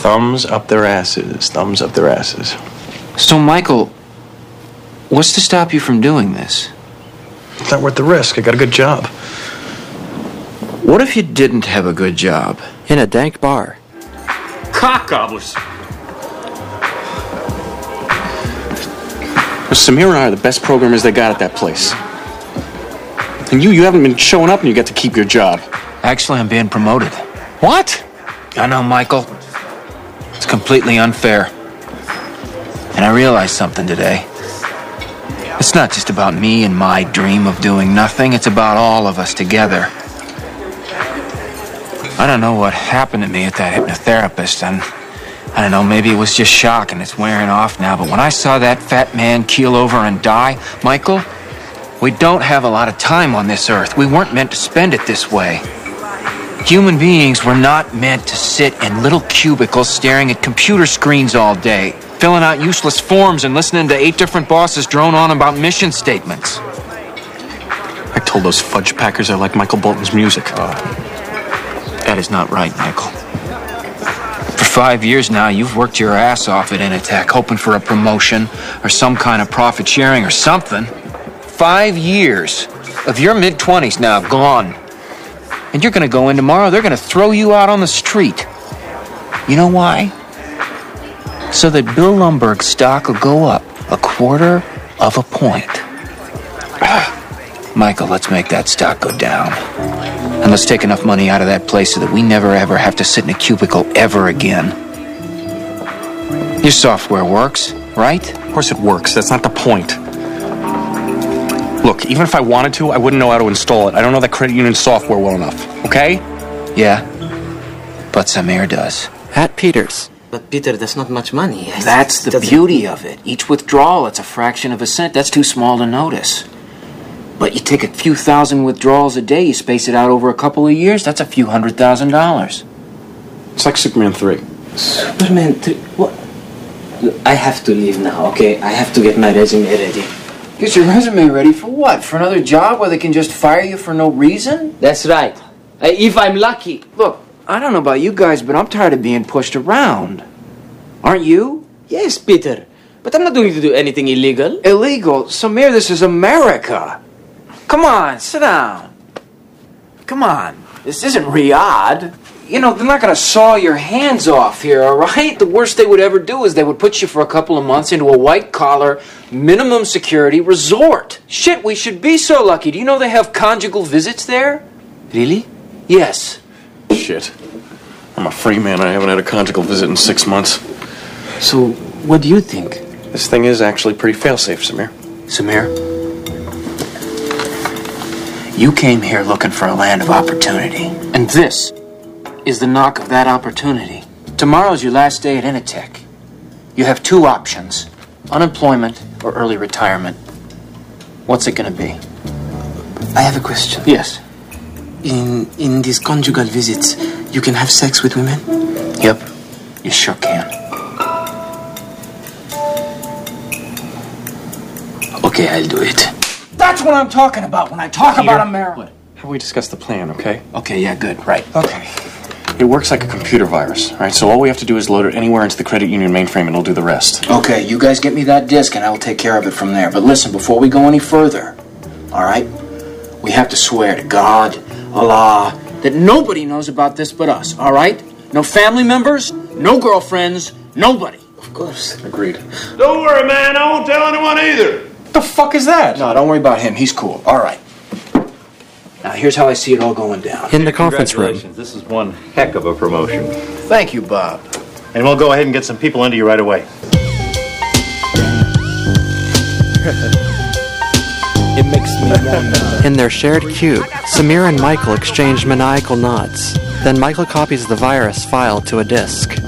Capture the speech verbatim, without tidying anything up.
Thumbs up their asses. Thumbs up their asses. So, Michael, what's to stop you from doing this? It's not worth the risk. I got a good job. What if you didn't have a good job? In a dank bar. Cock gobblers. Samir and I are the best programmers they got at that place. And you, you haven't been showing up and you get to keep your job. Actually, I'm being promoted. What? I know, Michael. It's completely unfair. And I realized something today. It's not just about me and my dream of doing nothing. It's about all of us together. I don't know what happened to me at that hypnotherapist, and I don't know, maybe it was just shock and it's wearing off now, but when I saw that fat man keel over and die, Michael, we don't have a lot of time on this earth. We weren't meant to spend it this way. Human beings were not meant to sit in little cubicles staring at computer screens all day, filling out useless forms and listening to eight different bosses drone on about mission statements. I told those fudge packers I like Michael Bolton's music. Uh, that is not right, Michael. For five years now, you've worked your ass off at Initech, hoping for a promotion or some kind of profit sharing or something. Five years of your mid-twenties now gone. And you're going to go in tomorrow, they're going to throw you out on the street. You know why? So that Bill Lumberg's stock will go up a quarter of a point. Michael, let's make that stock go down. And let's take enough money out of that place so that we never ever have to sit in a cubicle ever again. Your software works, right? Of course it works. That's not the point. Look, even if I wanted to, I wouldn't know how to install it. I don't know that credit union software well enough, okay? Yeah, but Samir does. At Peters. But Peter, that's not much money. That's the beauty of it. Each withdrawal, it's a fraction of a cent. That's too small to notice. But you take a few thousand withdrawals a day, you space it out over a couple of years, that's a few hundred thousand dollars. It's like Superman three. Superman three? What? I have to leave now, okay? I have to get my resume ready. Get your resume ready for what? For another job where they can just fire you for no reason? That's right. Uh, if I'm lucky. Look, I don't know about you guys, but I'm tired of being pushed around. Aren't you? Yes, Peter. But I'm not going to do anything illegal. Illegal? Samir, this is America. Come on, sit down. Come on. This isn't Riyadh. You know, they're not going to saw your hands off here, all right? The worst they would ever do is they would put you for a couple of months into a white-collar, minimum security resort. Shit, we should be so lucky. Do you know they have conjugal visits there? Really? Yes. Shit. I'm a free man. I haven't had a conjugal visit in six months. So, what do you think? This thing is actually pretty fail-safe, Samir. Samir, you came here looking for a land of opportunity. And this is the knock of that opportunity. Tomorrow's your last day at Initech. You have two options, unemployment or early retirement. What's it going to be? I have a question. Yes. In in these conjugal visits, you can have sex with women? Yep, you sure can. Okay, I'll do it. That's what I'm talking about when I talk Peter, about America. What? How about we discuss the plan, okay? Okay, yeah, good, right. Okay. It works like a computer virus, right? So all we have to do is load it anywhere into the credit union mainframe and it'll do the rest. Okay, you guys get me that disk and I will take care of it from there. But listen, before we go any further, all right, we have to swear to God, Allah, that nobody knows about this but us, all right? No family members, no girlfriends, nobody. Of course. Agreed. Don't worry, man. I won't tell anyone either. What the fuck is that? No, don't worry about him. He's cool. All right. Now, here's how I see it all going down. In the conference room. Congratulations. This is one heck of a promotion. Thank you, Bob. And we'll go ahead and get some people into you right away. It makes me wonder. In their shared cube, Samir and Michael exchange maniacal nods. Then Michael copies the virus file to a disk.